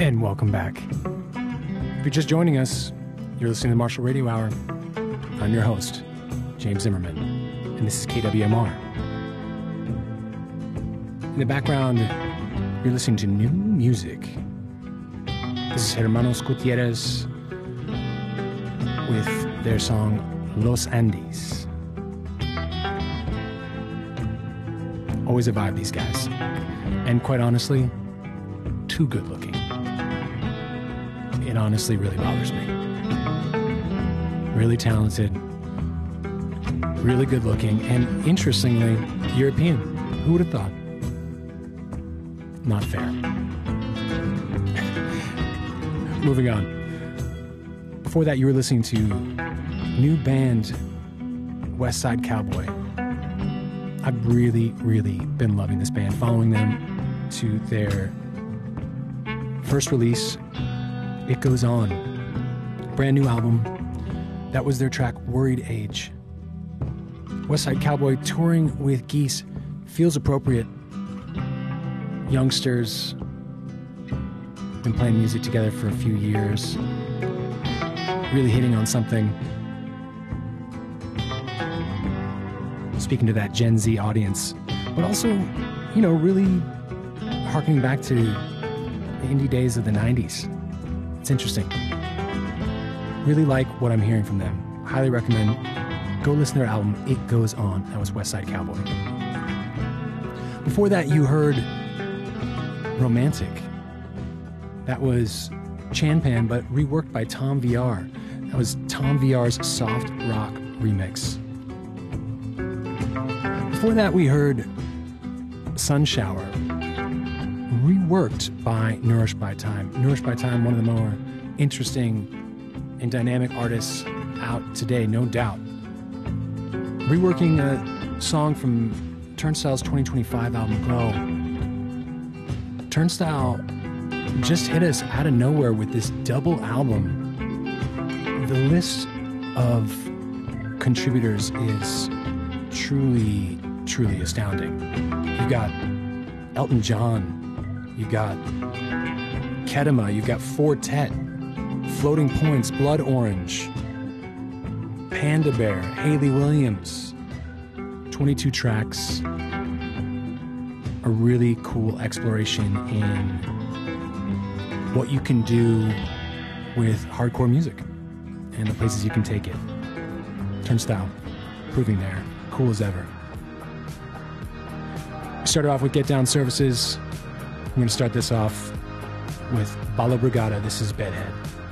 And welcome back. If you're just joining us, you're listening to the Marshall Radio Hour. I'm your host, James Zimmerman, and this is KWMR. In the background, you're listening to new music. This is Hermanos Gutierrez with their song Los Andes. Always a vibe, these guys. And quite honestly, too good looking. It honestly really bothers me. Really talented, really good looking, and interestingly, European. Who would have thought? Not fair. Moving on. Before that, you were listening to new band West Side Cowboy. I've really been loving this band, following them to their first release, It Goes On. Brand new album. That was their track, Worried Age. West Side Cowboy touring with Geese feels appropriate. Youngsters, been playing music together for a few years. Really hitting on something. Speaking to that Gen Z audience. But also, you know, really harkening back to the indie days of the 90s. It's interesting. Really like what I'm hearing from them. Highly recommend. Go listen to their album, It Goes On. That was West Side Cowboy. Before that, you heard Romantic. That was Chanpan, but reworked by Tom VR. That was Tom VR's soft rock remix. Before that, we heard Sun Shower, reworked by Nourished by Time. Nourished by Time, one of the more interesting and dynamic artists out today, no doubt. Reworking a song from Turnstile's 2025 album, Glow. Turnstile just hit us out of nowhere with this double album. The list of contributors is truly astounding. You've got Elton John, you've got Kedema, you've got Fortet, Floating Points, Blood Orange, Panda Bear, Hayley Williams. 22 tracks. A really cool exploration in what you can do with hardcore music and the places you can take it. Turnstile, proving they're cool as ever. We started off with Get Down Services. I'm going to start this off with Bala Brigada. This is Bedhead.